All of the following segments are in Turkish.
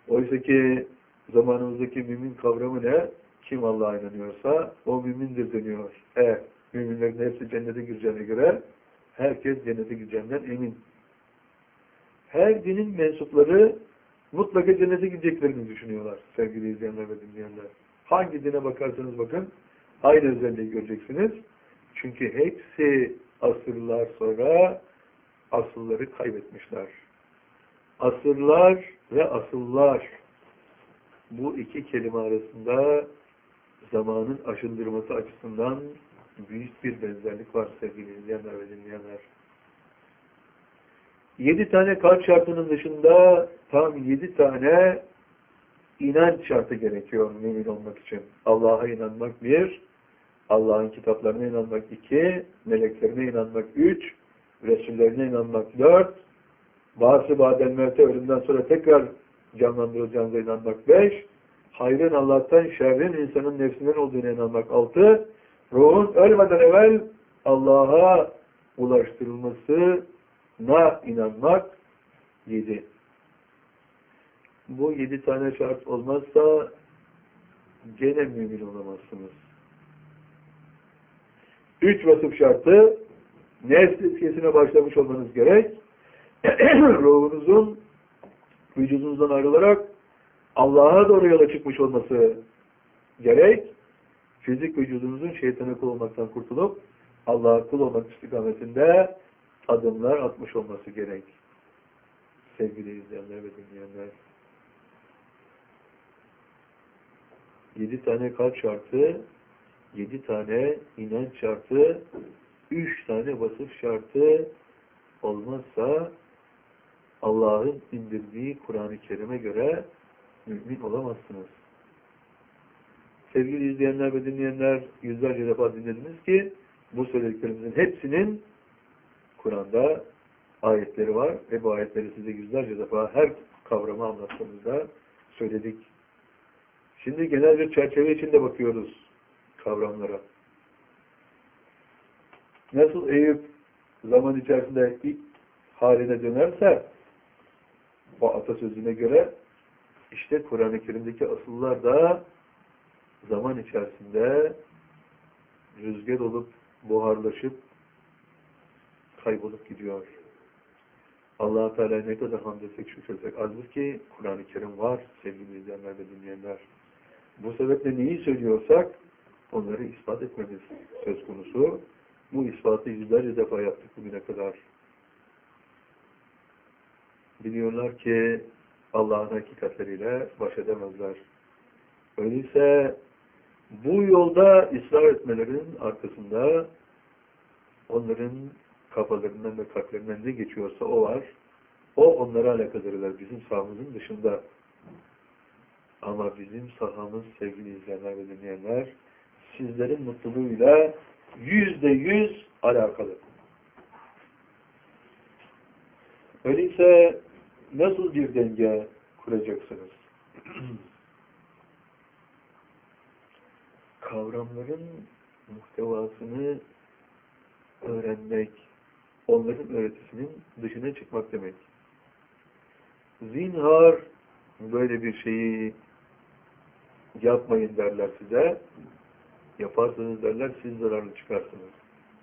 Oysa ki zamanımızdaki mümin kavramı ne? Kim Allah'a inanıyorsa o mümindir deniyor. Müminlerin hepsi cennete gireceğine göre herkes cennete gireceğinden emin. Her dinin mensupları mutlaka cennete gideceklerini düşünüyorlar sevgili izleyenler ve dinleyenler. Hangi dine bakarsanız bakın aynı özelliği göreceksiniz. Çünkü hepsi asırlar sonra asılları kaybetmişler. Asırlar ve asıllar, bu iki kelime arasında zamanın aşındırması açısından büyük bir benzerlik var sevgili izleyenler ve dinleyenler. 7 tane kalp şartının dışında tam 7 tane inanç şartı gerekiyor mümin olmak için. Allah'a inanmak 1, Allah'ın kitaplarına inanmak 2, meleklerine inanmak 3, Resullerine inanmak 4, bazı badel mevte ölümden sonra tekrar canlandırılacağınıza inanmak 5, hayrın Allah'tan, şerrin insanın nefsinden olduğuna inanmak 6, ruhun ölmeden evvel Allah'a ulaştırılmasına inanmak 7. Bu 7 tane şart olmazsa gene mümin olamazsınız. 3 vasıf şartı, nefs etkisine başlamış olmanız gerek. Ruhunuzun vücudunuzdan ayrılarak Allah'a doğru yola çıkmış olması gerek. Fizik vücudunuzun şeytana kul olmaktan kurtulup Allah'a kul olmak istikametinde adımlar atmış olması gerek. Sevgili izleyenler ve dinleyenler. 7 tane kalp şartı, 7 tane inanç şartı, 3 tane vasıf şartı olmazsa Allah'ın indirdiği Kur'an-ı Kerim'e göre mümin olamazsınız. Sevgili izleyenler ve dinleyenler, yüzlerce defa dinlediniz ki bu söylediklerimizin hepsinin Kur'an'da ayetleri var ve bu ayetleri size yüzlerce defa her kavramı anlattığımızda söyledik. Şimdi genel bir çerçeve içinde bakıyoruz kavramlara. Nasıl Eyüp zaman içerisinde ilk haline dönerse o atasözüne göre işte Kur'an-ı Kerim'deki asıllar da zaman içerisinde rüzgar olup buharlaşıp kaybolup gidiyor. Allah-u Teala ne kadar hamd etsek şükretsek azdır ki Kur'an-ı Kerim var sevgili izleyenler ve dinleyenler. Bu sebeple neyi söylüyorsak onları ispat etmemiz söz konusu. Bu ispatı yüzlerce defa yaptık bugüne kadar. Biliyorlar ki Allah'ın hakikatleriyle baş edemezler. Öyleyse bu yolda ısrar etmelerinin arkasında onların kafalarından ve kalplerinden ne geçiyorsa o var. O onlara alakadarlar. Bizim sahamızın dışında. Ama bizim sahamız sevgili izleyenler ve dinleyenler sizlerin mutluluğuyla %100 alakalı. Öyleyse nasıl bir denge kuracaksınız? Kavramların muhtevasını öğrenmek, onların öğretisinin dışına çıkmak demek. Zinhar böyle bir şeyi yapmayın derler size. Yaparsanız derler siz zararlı çıkarsınız.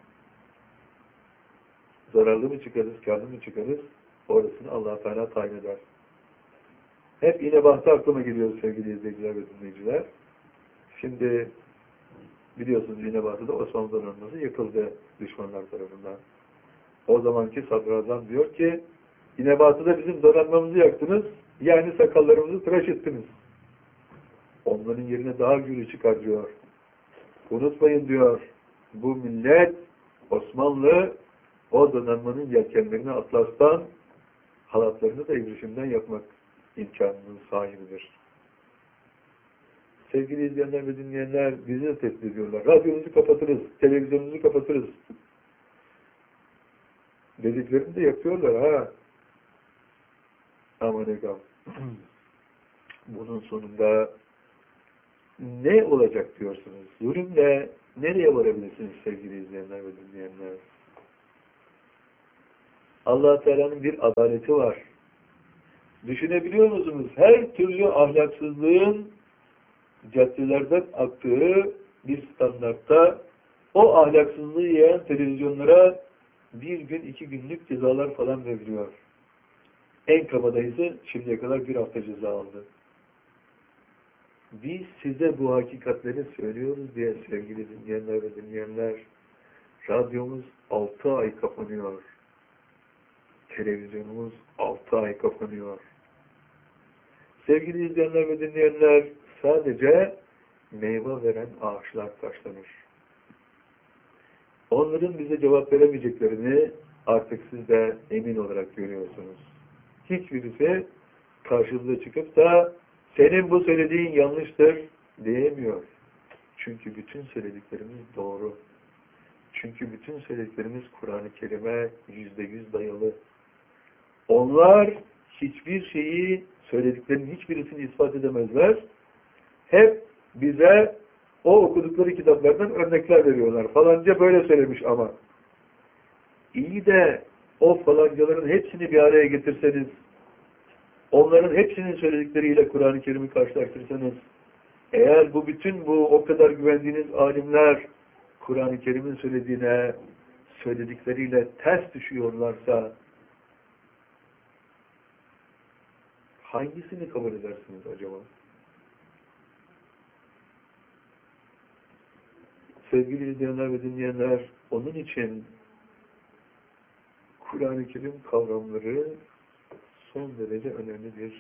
Zararlı mı çıkarız, kârlı mı çıkarız? Orasını Allah-u Teala tayin eder. Hep yine bahsi aklıma geliyor sevgili izleyiciler ve dinleyiciler. Şimdi biliyorsunuz yine bahsede Osmanlı donanması yıkıldı düşmanlar tarafından. O zamanki sadrazam diyor ki İnebatı'da bizim donanmamızı yaktınız, yani sakallarımızı tıraş ettiniz. Onların yerine daha gürü çıkar diyor. Unutmayın diyor, bu millet Osmanlı o donanmanın yelkenlerini atlastan, halatlarını da ibrişimden yapmak imkanının sahibidir. Sevgili izleyenler ve dinleyenler bizi de tehdit ediyorlar. Radyonuzu kapatırız, televizyonunuzu kapatırız. Dediklerini de yapıyorlar ha. Aman egam. Bunun sonunda ne olacak diyorsunuz? Zulümle nereye varabilirsiniz sevgili izleyenler ve dinleyenler? Allah Teala'nın bir adaleti var. Düşünebiliyor musunuz? Her türlü ahlaksızlığın caddelerden aktığı bir standartta o ahlaksızlığı yiyen televizyonlara bir gün, 2 günlük cezalar falan veriliyor. En kabadayısı şimdiye kadar 1 hafta ceza aldı. Biz size bu hakikatleri söylüyoruz diye sevgili dinleyenler ve dinleyenler, radyomuz 6 ay kapanıyor. Televizyonumuz 6 ay kapanıyor. Sevgili izleyenler ve dinleyenler, sadece meyve veren ağaçlar taşlanır. Onların bize cevap veremeyeceklerini artık siz de emin olarak görüyorsunuz. Hiçbirisi karşınıza çıkıp da senin bu söylediğin yanlıştır diyemiyor. Çünkü bütün söylediklerimiz doğru. Çünkü bütün söylediklerimiz Kur'an-ı Kerim'e %100 dayalı. Onlar hiçbir şeyi, söylediklerinin hiçbirisini ispat edemezler. Hep bize o okudukları kitaplardan örnekler veriyorlar. Falanca böyle söylemiş ama. İyi de o falancaların hepsini bir araya getirseniz, onların hepsinin söyledikleriyle Kur'an-ı Kerim'i karşılaştırsanız, eğer bütün bu o kadar güvendiğiniz alimler Kur'an-ı Kerim'in söyledikleriyle ters düşüyorlarsa, hangisini kabul edersiniz acaba? Sevgili izleyenler ve dinleyenler, onun için Kur'an-ı Kerim kavramları son derece önemli bir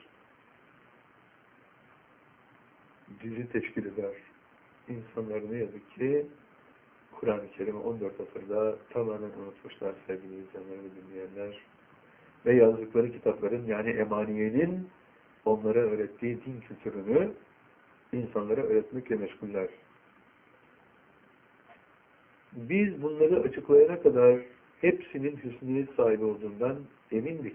dizi teşkil eder. İnsanlar ne yazık ki Kur'an-ı Kerim'i 14 asırda tamamen unutmuşlar sevgili izleyenler ve dinleyenler. Ve yazdıkları kitapların, yani Emaniye'nin onlara öğrettiği din kültürünü insanlara öğretmekle meşguller. Biz bunları açıklayana kadar hepsinin hüsnü sahibi olduğundan emindik.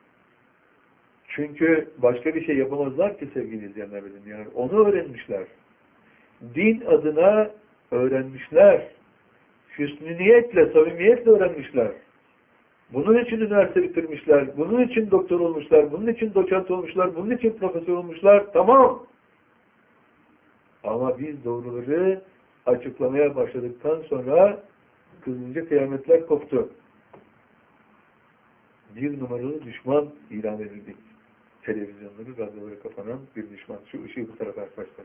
Çünkü başka bir şey yapamazlar ki sevgili izleyenler ve dinleyenler. Onu öğrenmişler. Din adına öğrenmişler. Hüsnü niyetle, samimiyetle öğrenmişler. Bunun için üniversite bitirmişler. Bunun için doktor olmuşlar. Bunun için doçent olmuşlar. Bunun için profesör olmuşlar. Tamam. Ama biz doğruları açıklamaya başladıktan sonra kızınca kıyametler koptu. Bir numaralı düşman ilan edildik. Televizyonları, radyoları kapanan bir düşman. Şu ışığı bu tarafa arkadaşlar.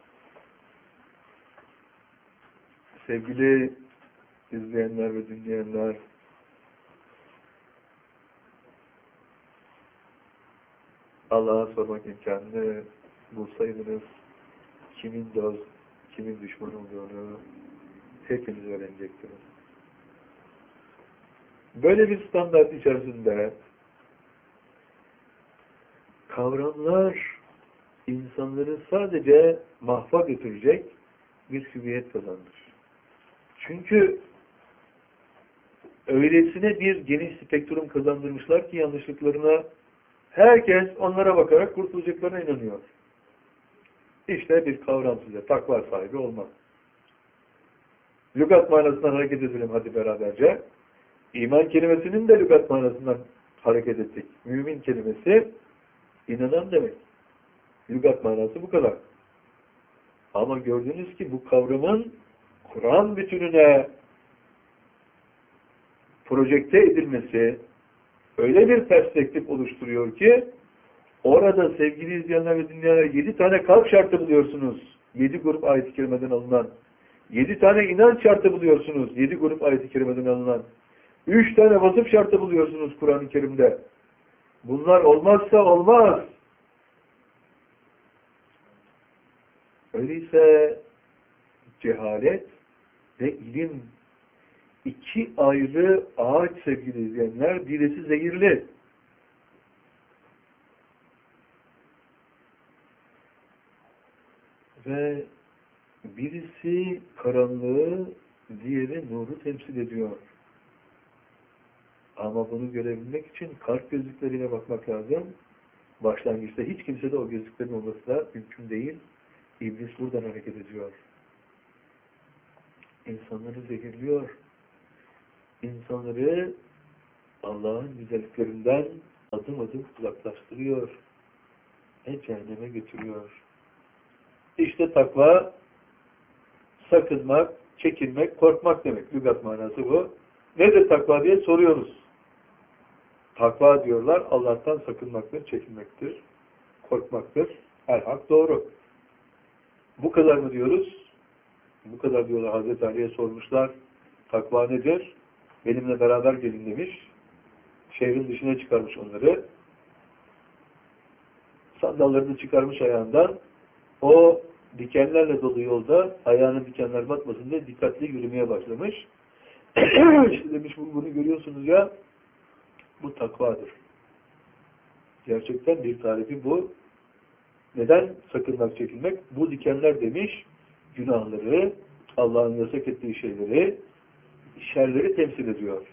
Sevgili izleyenler ve dinleyenler, Allah'a sormak imkanını bulsaydınız, kimin dost, kimin düşman olduğunu hepiniz öğrenecektiniz. Böyle bir standart içerisinde kavramlar insanları sadece mahva götürecek bir hüviyet kazandır. Çünkü öylesine bir geniş spektrum kazandırmışlar ki yanlışlıklarına herkes onlara bakarak kurtulacaklarına inanıyor. İşte bir kavram size, takva sahibi olmak. Lügat manasından hareket edelim hadi beraberce. İman kelimesinin de lügat manasından hareket ettik. Mümin kelimesi inanan demek. Lügat manası bu kadar. Ama gördünüz ki bu kavramın Kur'an bütününe projekte edilmesi öyle bir perspektif oluşturuyor ki orada sevgili izleyenler ve dinleyenler 7 tane kalp şartı buluyorsunuz. 7 grup ayet-i kerimeden alınan. 7 tane inanç şartı buluyorsunuz. 7 grup ayet-i kerimeden alınan. 3 tane vasıf şartı buluyorsunuz Kur'an-ı Kerim'de. Bunlar olmazsa olmaz. Öyleyse cehalet ve ilim 2 ayrı ağaç sevgili izleyenler. Birisi zehirli. Ve birisi karanlığı, diğeri nuru temsil ediyor. Ama bunu görebilmek için kalp gözlükleriyle bakmak lazım. Başlangıçta hiç kimsede o gözlüklerin olması da mümkün değil. İblis buradan hareket ediyor. İnsanları zehirliyor. İnsanları Allah'ın güzelliklerinden adım adım uzaklaştırıyor. cehenneme götürüyor. İşte takva, sakınmak, çekinmek, korkmak demek. Lügat manası bu. Nedir takva diye soruyoruz. Takva diyorlar, Allah'tan sakınmaktır, çekinmektir, korkmaktır. Her hak doğru. Bu kadar mı diyoruz? Bu kadar diyorlar. Hazreti Ali'ye sormuşlar. Takva nedir? Benimle beraber gelin demiş. Şehrin dışına çıkarmış onları. Sandallarını çıkarmış ayağından. O dikenlerle dolu yolda ayağına dikenler batmasın diye dikkatli yürümeye başlamış. İşte demiş, bunu görüyorsunuz ya, bu takvadır. Gerçekten bir tarifi bu. Neden sakınmak, çekinmek? Bu dikenler demiş, günahları, Allah'ın yasak ettiği şeyleri, şerleri temsil ediyor.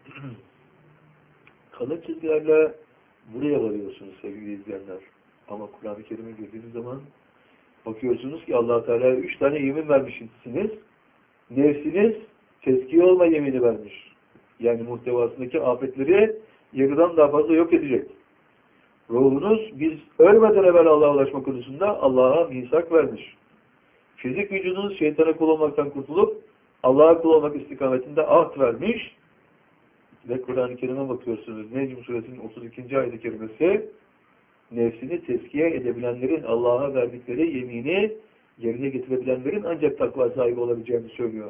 Kalın çizgilerle buraya varıyorsunuz sevgili izleyenler. Ama Kur'an-ı Kerim'e girdiğiniz zaman bakıyorsunuz ki Allah Teala 3 tane yemin vermişsiniz. Nefsiniz tezkiye olma yemini vermiş. Yani muhtevasındaki afetleri yarıdan daha fazla yok edecek. Ruhunuz biz ölmeden evvel Allah'a ulaşma konusunda Allah'a misak vermiş. Fizik vücudunuz şeytana kul olmaktan kurtulup Allah'a kul olmak istikametinde ahd vermiş. Ve Kur'an-ı Kerim'e bakıyorsunuz. Necm suresinin 32. ayet-i kerimesi, nefsini tezkiye edebilenlerin Allah'a verdikleri yemini yerine getirebilenlerin ancak takva sahibi olabileceğini söylüyor.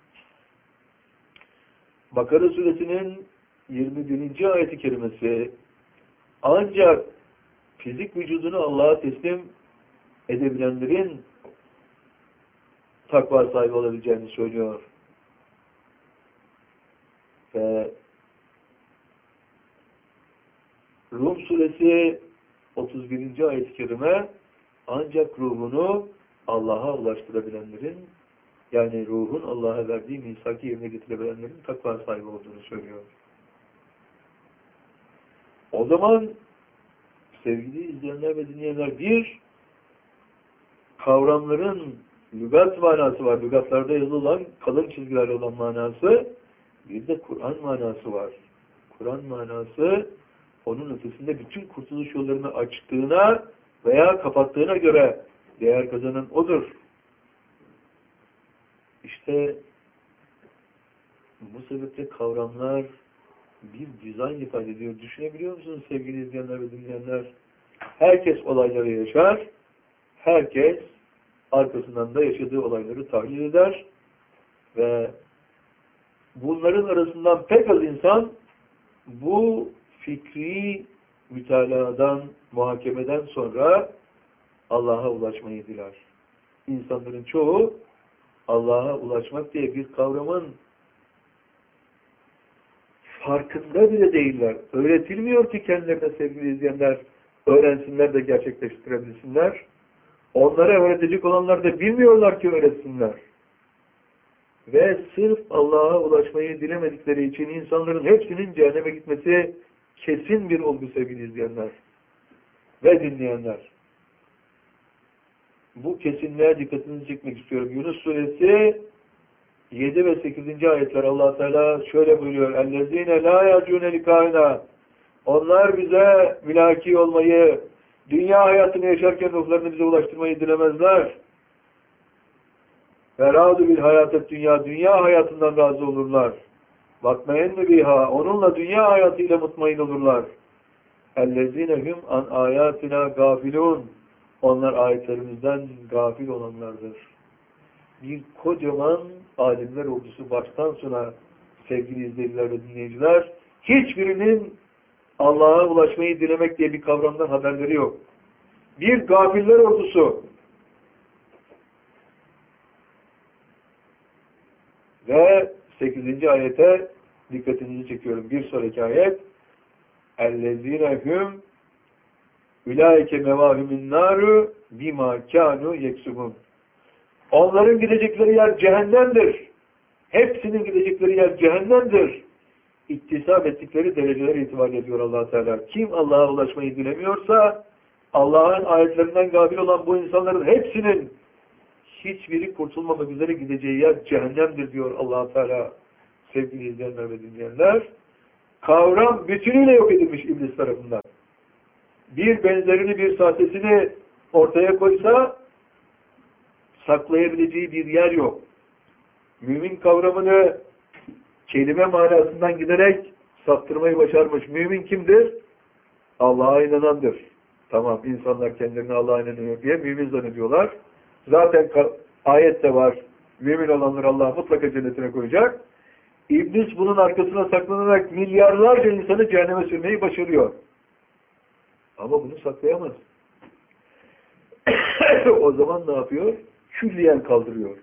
Bakara suresinin 21. ayet-i kerimesi, ancak fizik vücudunu Allah'a teslim edebilenlerin takva sahibi olabileceğini söylüyor. Ve Rum suresi 31. ayet-i kerime, ancak ruhunu Allah'a ulaştırabilenlerin, yani ruhun Allah'a verdiği misaki yerine getirebilenlerin takva sahibi olduğunu söylüyor. O zaman sevgili izleyenler ve dinleyenler, bir kavramların lügat manası var. Lügatlarda yazılan kalın çizgilerle olan manası, bir de Kur'an manası var. Kur'an manası onun ötesinde bütün kurtuluş yollarını açtığına veya kapattığına göre değer kazanan odur. İşte bu sebeple kavramlar bir dizayn ifade ediyor. Düşünebiliyor musunuz sevgili izleyenler ve dinleyenler? Herkes olayları yaşar. Herkes arkasından da yaşadığı olayları tahlil eder. Ve bunların arasından pek az insan bu fikri mütalaadan, muhakemeden sonra Allah'a ulaşmayı diler. İnsanların çoğu Allah'a ulaşmak diye bir kavramın farkında bile değiller. Öğretilmiyor ki kendilerine sevgili izleyenler, öğrensinler de gerçekleştirebilsinler. Onlara öğretecek olanlar da bilmiyorlar ki öğretsinler. Ve sırf Allah'a ulaşmayı dilemedikleri için insanların hepsinin cehenneme gitmesi kesin bir olgu sevgili izleyenler ve dinleyenler. Bu kesinliğe dikkatinizi çekmek istiyorum. Yunus suresi 7 ve 8. ayetler Allah Teala şöyle buyuruyor. اَلَّذ۪ينَ لَا يَرْجُونَ لِقَائِنَا Onlar bize mülaki olmayı, dünya hayatını yaşarken ruhlarını bize ulaştırmayı dilemezler. وَرَادُ بِالْحَيَاتَ dünya hayatından razı olurlar. وَاتْمَيَنُّ بِهَا Onunla dünya hayatıyla mutmain olurlar. اَلَّذ۪ينَ هُمْ عَنْ آيَاتِنَا غَافِلُونَ Onlar ayetlerimizden gafil olanlardır. Bir kocaman alimler ordusu baştan sona sevgili izleyiciler ve dinleyiciler, hiçbirinin Allah'a ulaşmayı dilemek diye bir kavramdan haberleri yok. Bir gafiller ordusu. Ve 8. ayete dikkatinizi çekiyorum. Bir sonraki ayet اَلَّذ۪ينَ هُمْ Ulaike mevahimin naru bima kanu yeksubun. Onların gidecekleri yer cehennemdir. Hepsinin gidecekleri yer cehennemdir. İktisap ettikleri dereceler itibariyle diyor Allah Teala. Kim Allah'a ulaşmayı dilemiyorsa, Allah'ın ayetlerinden gafil olan bu insanların hepsinin hiçbiri kurtulmamak üzere gideceği yer cehennemdir diyor Allah Teala. Sevgili izleyenler ve dinleyenler, kavram bütünüyle yok edilmiş iblis tarafından. bir benzerini, bir sahtesini ortaya koysa saklayabileceği bir yer yok. Mümin kavramını kelime manasından giderek saptırmayı başarmış. Mümin kimdir? Allah'a inanandır. Tamam, insanlar kendilerini Allah'a inanıyor diye mümin zannediyorlar. Zaten ayette var. Mümin olanları Allah mutlaka cennetine koyacak. İblis bunun arkasına saklanarak milyarlarca insanı cehenneme sürmeyi başarıyor. Ama bunu saklayamaz. O zaman ne yapıyor? Külliyen kaldırıyor.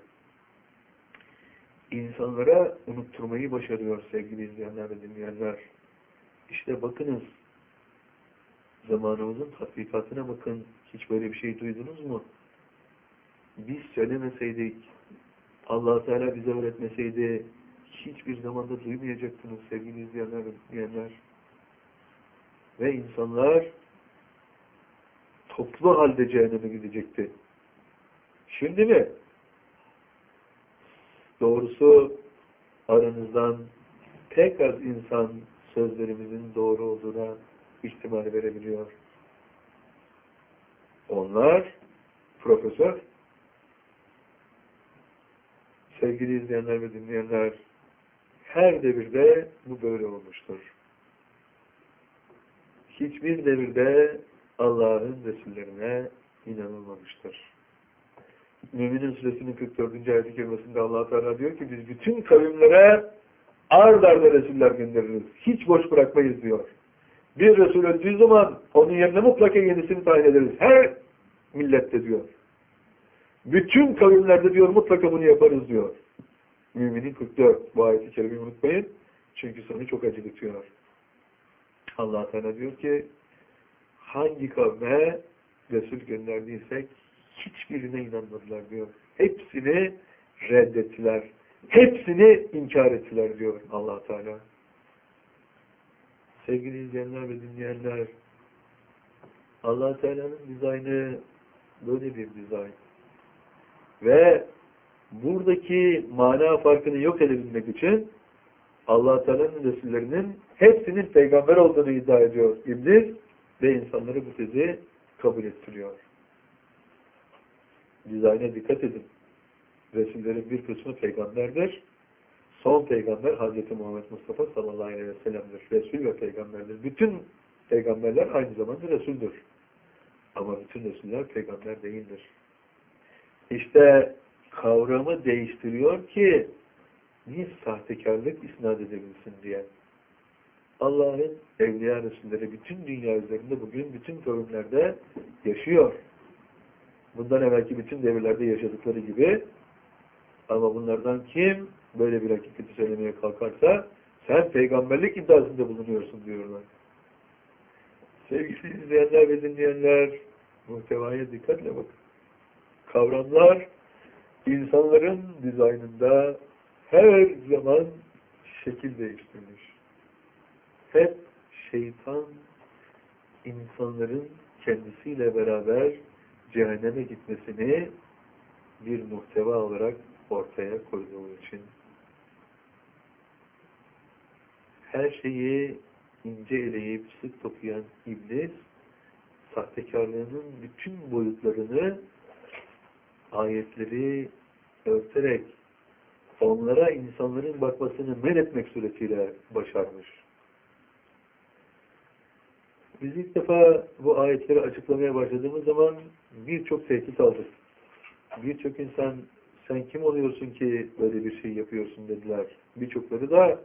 İnsanlara unutturmayı başarıyor sevgili izleyenler ve dinleyenler. İşte bakınız, zamanımızın tatbikatına bakın. Hiç böyle bir şey duydunuz mu? Biz söylemeseydik, Allah Teala bize öğretmeseydi, hiçbir zamanda duymayacaktınız sevgili izleyenler ve dinleyenler. Ve insanlar toplu halde cehenneme gidecekti. Şimdi mi? Doğrusu aranızdan pek az insan sözlerimizin doğru olduğuna ihtimal verebiliyor. Onlar profesör. Sevgili izleyenler ve dinleyenler, her devirde bu böyle olmuştur. Hiçbir devirde Allah'ın Resullerine inanılmamıştır. Mü'minin Suresinin 44. ayet-i kerimesinde Allah Teala diyor ki biz bütün kavimlere ard arda Resuller göndeririz. Hiç boş bırakmayız diyor. Bir Resul öldüğü zaman onun yerine mutlaka yenisini tayin ederiz. Her millette diyor. Bütün kavimlerde diyor mutlaka bunu yaparız diyor. Mü'minin 44. Bu ayet-i kerimeyi unutmayın. Çünkü sonu çok acıtıyor. Allah Teala diyor ki hangi kavme Resul gönderdiysek hiçbirine inanmadılar diyor. Hepsini reddettiler. Hepsini inkar ettiler diyor Allah Teala. Sevgili izleyenler ve dinleyenler, Allah Teala'nın dizaynı böyle bir dizayn. Ve buradaki mana farkını yok edebilmek için Allah Teala'nın Resullerinin hepsinin peygamber olduğunu iddia ediyor İblis ve insanları bu tezi kabul ettiriyor. Dizayna dikkat edin. Resullerin bir kısmı peygamberdir. Son peygamber Hazreti Muhammed Mustafa sallallahu aleyhi ve sellem'dir. Resul ve peygamberdir. Bütün peygamberler aynı zamanda Resul'dür. Ama bütün Resuller peygamber değildir. İşte kavramı değiştiriyor ki bir sahtekarlık isnat edebilsin diye. Allah'ın evliya Resulleri bütün dünya üzerinde bugün bütün kavimlerde yaşıyor. Bundan evvelki bütün devirlerde yaşadıkları gibi. Ama bunlardan kim böyle bir hakikati söylemeye kalkarsa sen peygamberlik iddiasında bulunuyorsun diyorlar. Sevgili izleyenler ve dinleyenler, muhtevaya dikkatle bakın. Kavramlar insanların dizaynında her zaman şekil değiştirmiş. Hep şeytan insanların kendisiyle beraber cehenneme gitmesini bir muhteva olarak ortaya koyduğu için her şeyi ince eleyip sık dokuyan İblis sahtekarlığının bütün boyutlarını ayetleri örterek onlara insanların bakmasını men etmek suretiyle başarmış. Biz ilk defa bu ayetleri açıklamaya başladığımız zaman birçok tehdit aldık. Birçok insan sen kim oluyorsun ki böyle bir şey yapıyorsun dediler. Birçokları da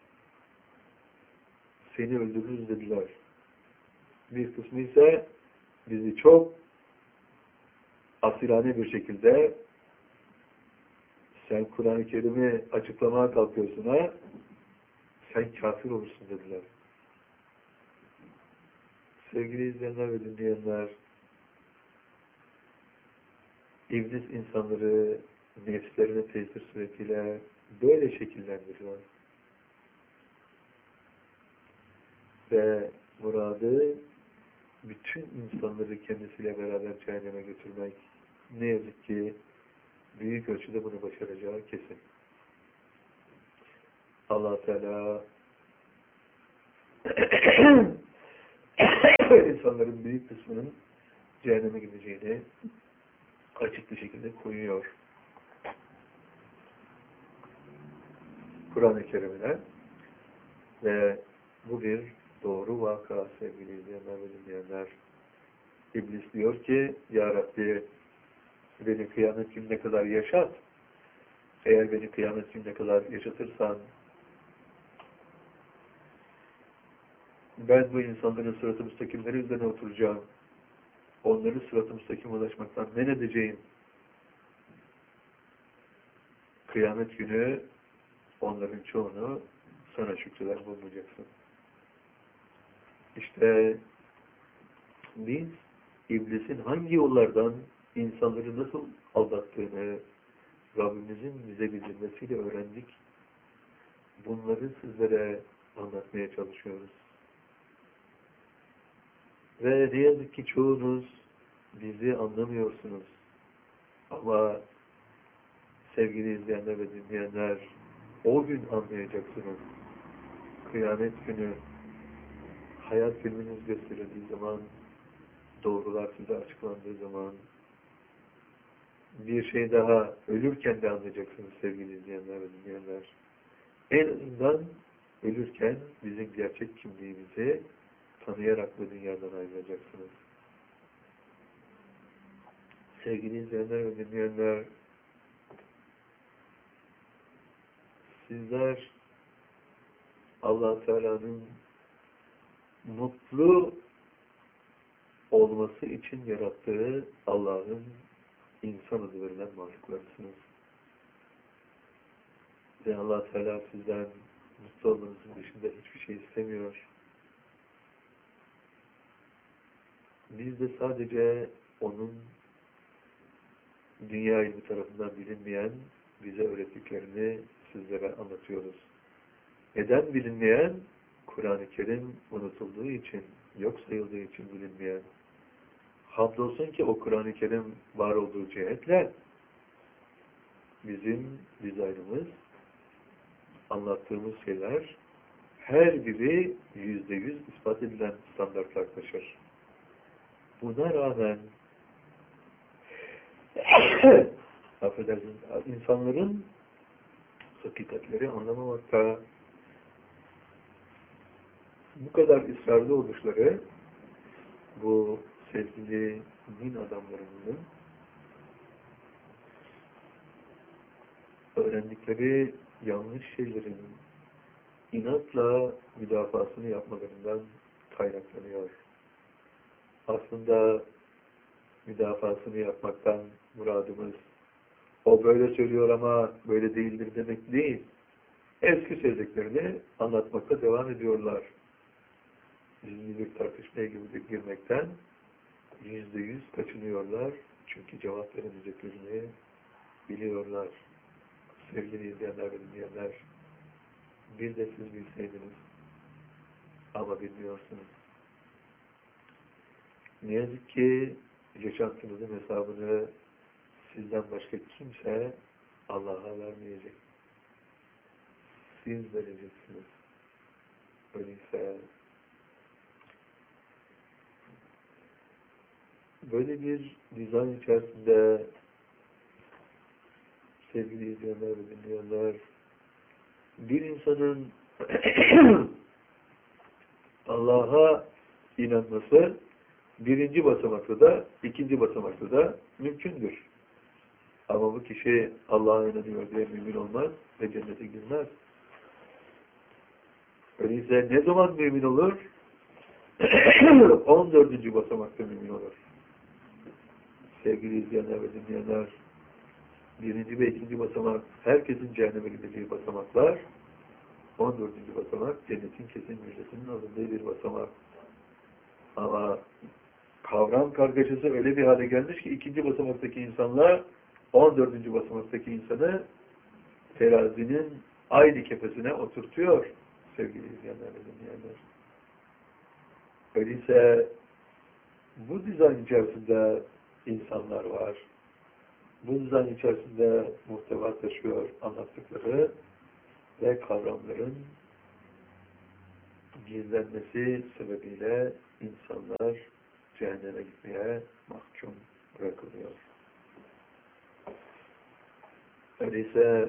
seni öldürürüz dediler. Bir kısmı ise bizi çok asilane bir şekilde sen Kur'an-ı Kerim'i açıklamaya kalkıyorsun ha, sen kafir olursun dediler. Sevgili izleyenler ve dinleyenler, İblis insanları nefslerine tesir suretiyle böyle şekillendiriyor. Ve muradı bütün insanları kendisiyle beraber cehenneme götürmek. Ne yazık ki büyük ölçüde bunu başaracağı kesin. Allah Teala insanların büyük kısmının cehenneme gideceğini açık bir şekilde koyuyor. Kur'an-ı Kerim'de ve bu bir doğru vaka sevgili izleyenler ve dinleyenler. İblis diyor ki, Ya Rabbi beni kıyamet gününe kadar yaşat. Eğer beni kıyamet gününe kadar yaşatırsan ben bu insanların sırat-ı müstakimleri üzerine oturacağım. Onları sırat-ı müstakime ulaşmaktan men edeceğim. Kıyamet günü onların çoğunu sana şükreder bulmayacaksın. İşte biz iblisin hangi yollardan insanları nasıl aldattığını Rabbimizin bize bildirmesiyle öğrendik. Bunları sizlere anlatmaya çalışıyoruz. Ve ne yazık ki çoğunuz bizi anlamıyorsunuz. Ama sevgili izleyenler ve dinleyenler, o gün anlayacaksınız. Kıyamet günü hayat filminiz gösterildiği zaman, doğrular size açıklandığı zaman, bir şey daha ölürken de anlayacaksınız sevgili izleyenler ve dinleyenler. En azından ölürken bizim gerçek kimliğimizi tanıyarak bu dünyadan ayrılacaksınız. Sevgili izleyenler ve dinleyenler, sizler Allah Teala'nın mutlu olması için yarattığı Allah'ın insan adı verilen mahluklarsınız. Ve Allah Teala sizden mutlu olmanızın dışında hiçbir şey istemiyor. Biz de sadece onun dünya ilmi tarafından bilinmeyen bize öğrettiklerini sizlere anlatıyoruz. Neden bilinmeyen? Kur'an-ı Kerim unutulduğu için, yok sayıldığı için bilinmeyen. Hamdolsun ki o Kur'an-ı Kerim var olduğu cihetle bizim dizaynımız, anlattığımız şeyler her biri %100 ispat edilen standartlar taşır. Buna rağmen affedersiniz, insanların hakikatleri anlamamakta, bu kadar ısrarlı oluşları bu sevgili din adamlarının öğrendikleri yanlış şeylerin inatla müdafasını yapmalarından kaynaklanıyor. Aslında müdafasını yapmaktan muradımız o böyle söylüyor ama böyle değildir demek değil. Eski söylediklerini anlatmakta devam ediyorlar. Bizim bir tartışmaya girmekten %100 kaçınıyorlar. Çünkü cevap veremeyeceklerini biliyorlar. Sevgili izleyenler ve dinleyenler, bir de siz bilseydiniz ama bilmiyorsunuz. Ne yazık ki yaşantınızın hesabını sizden başka kimse Allah'a vermeyecek. Siz vereceksiniz. Öyleyse böyle bir dizayn içerisinde sevgili izleyenler ve dinleyenler, bir insanın Allah'a inanması birinci basamakta da, ikinci basamakta da mümkündür. Ama bu kişi Allah'a inanıyor diye mümin olmaz ve cennete girmez. Öyleyse ne zaman mümin olur? 14. basamakta mümin olur. Sevgili izleyenler ve dinleyenler, birinci ve ikinci basamak, herkesin cehenneme gideceği basamaklar, 14. basamak, cennetin kesin müjdesinin alındığı bir basamak. Ama kavram kargaşası öyle bir hale gelmiş ki, ikinci basamaktaki insanlar, 14. basamaktaki insanı terazinin aynı kefesine oturtuyor, sevgili izleyenler ve dinleyenler. Öyleyse, bu dizayn içerisinde insanlar var. Bu dizayn içerisinde muhteva taşıyor anlattıkları ve kavramların gizlenmesi sebebiyle insanlar cehenneme gitmeye mahkum bırakılıyor. Öyleyse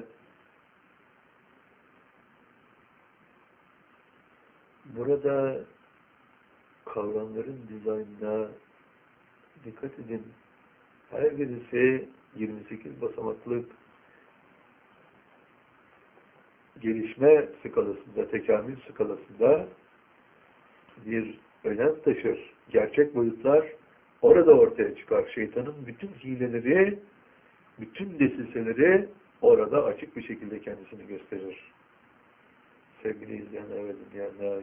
burada kavramların dizaynına dikkat edin. Her birisi 28 basamaklık gelişme skalasında, tekamül skalasında bir önem taşır. Gerçek boyutlar orada ortaya çıkar. Şeytanın bütün hileleri, bütün desiseleri orada açık bir şekilde kendisini gösterir. Sevgili izleyenler ve dinleyenler,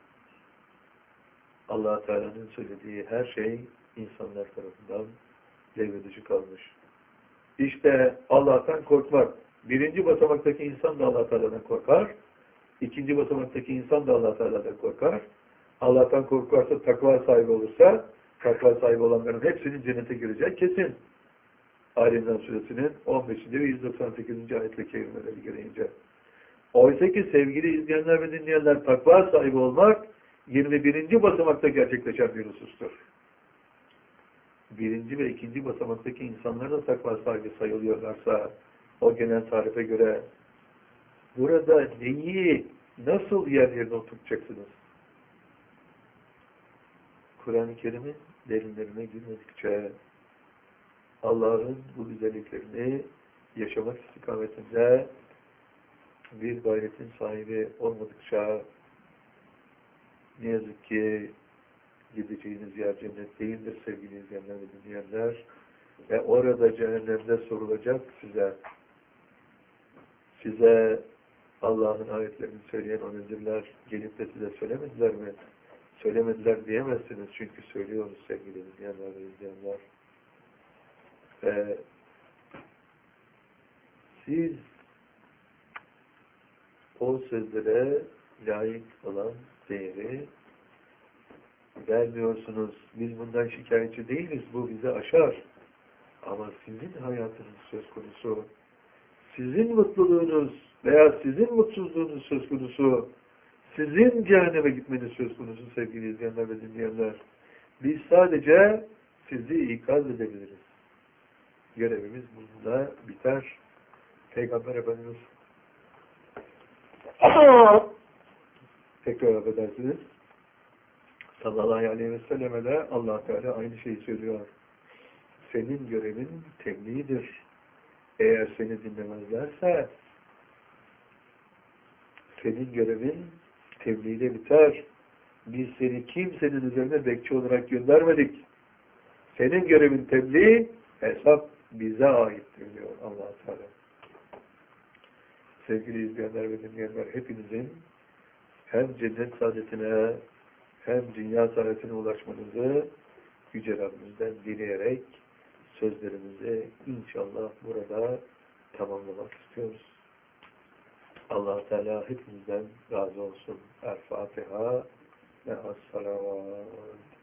Allah Teala'nın söylediği her şey insanlar tarafından devre dışı kalmış. İşte Allah'tan korkmak. Birinci basamaktaki insan da Allah Teala'dan korkar. İkinci basamaktaki insan da Allah Teala'dan korkar. Allah'tan korkarsa, takva sahibi olursa, takva sahibi olanların hepsinin cennete gireceği kesin. Ali İmran Suresinin 15. ve 198. ayet-i kerimeleri gereğince. Oysa ki sevgili izleyenler ve dinleyenler, takva sahibi olmak 21. basamakta gerçekleşen bir husustur. Birinci ve ikinci basamaktaki insanlar da takva sahibi sayılıyorlarsa, o genel tarife göre burada neyi, nasıl yerlerine oturtacaksınız? Kur'an-ı Kerim'in derinlerine girmedikçe, Allah'ın bu güzelliklerini yaşamak istikametinde bir gayretin sahibi olmadıkça ne yazık ki gideceğiniz yer cennet değildir sevgili izleyenler ve dinleyenler. Ve orada cehennemde sorulacak size Allah'ın ayetlerini söyleyen o nezirler gelip de size söylemediler mi? Söylemediler diyemezsiniz çünkü söylüyoruz sevgili izleyenler ve izleyenler. Ve siz o sözlere layık olan değeri vermiyorsunuz. Biz bundan şikayetçi değiliz. Bu bizi aşar. Ama sizin hayatınız söz konusu, sizin mutluluğunuz veya sizin mutsuzluğunuz söz konusu, sizin cehenneme gitmeniz söz konusu sevgili izleyenler ve dinleyenler. Biz sadece sizi ikaz edebiliriz. Görevimiz bunda biter. Peygamber Efendimiz tekrar affedersiniz. Sallallahu aleyhi ve selleme de Allah Teala aynı şeyi söylüyor. Senin görevin tebliğdir. Eğer seni dinlemezlerse senin görevin tebliğde biter. Biz seni kimsenin üzerine bekçi olarak göndermedik. Senin görevin tebliğ, hesap bize aittir diyor Allah Teala. Sevgili izleyenler ve dinleyenler, hepinizin hem cennet saadetine hem dünya saadetine ulaşmanızı Yüce Rabbimizden dileyerek sözlerimizi inşallah burada tamamlamak istiyoruz. Allah Teala hepimizden razı olsun. El Fatiha ve Es-Salavat.